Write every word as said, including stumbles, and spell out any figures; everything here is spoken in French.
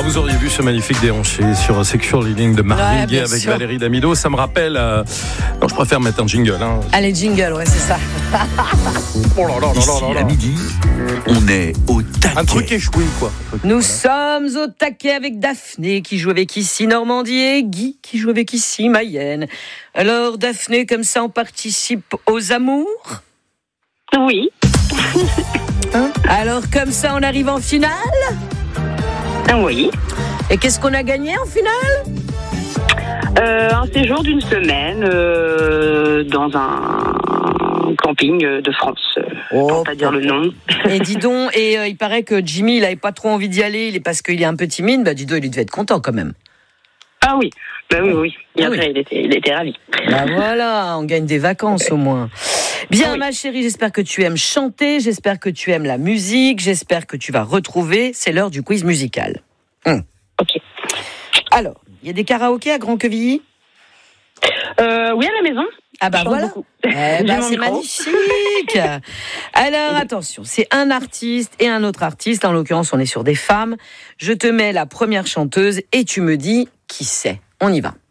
vous auriez vu ce magnifique déhanché sur Secure Living de Marvin Ouais, Gaye avec sûr. Valérie Damido. Ça me rappelle... Euh... Non, je préfère mettre un jingle. Hein. Allez, jingle, ouais, c'est ça. Oh là là là Ici, là là là. à midi, on est au taquet. Un truc échoué, quoi. Un truc, Nous voilà. sommes au taquet avec Daphné qui joue avec ici Normandie et Guy qui joue avec ici Mayenne. Alors Daphné, comme ça on participe aux amours. Oui. Alors comme ça on arrive en finale. Oui. Et qu'est-ce qu'on a gagné en finale? Euh, un séjour d'une semaine euh, dans un camping de France. Oh, Pour pas dire le nom. Et dis donc, et euh, il paraît que Jimmy il avait pas trop envie d'y aller, il est parce qu'il est un peu timide. Bah dis donc, il devait être content quand même. Ah oui. Bah oui, oui. Et Ah après, oui. il était, il était ravi. Bah voilà, on gagne des vacances au moins. Bien, Oui. ma chérie, j'espère que tu aimes chanter, j'espère que tu aimes la musique, j'espère que tu vas retrouver. C'est l'heure du quiz musical. Hum. Ok. Alors, il y a des karaokés à Grand-Quevilly? Euh, oui, à la maison. Ah bah Je chante voilà. beaucoup. Eh J'ai ben, mon c'est micro. magnifique. Alors attention, c'est un artiste et un autre artiste. En l'occurrence, on est sur des femmes. Je te mets la première chanteuse et tu me dis qui c'est. On y va.